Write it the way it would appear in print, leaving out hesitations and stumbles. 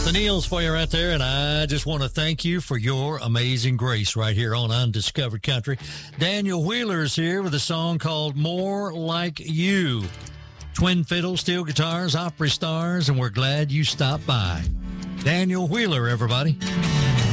The Neils for you right there, and I just want to thank you for your amazing grace right here on Undiscovered Country. Daniel Wheeler is here with a song called More Like You. Twin fiddle, steel guitars, Opry stars, and we're glad you stopped by. Daniel Wheeler, everybody.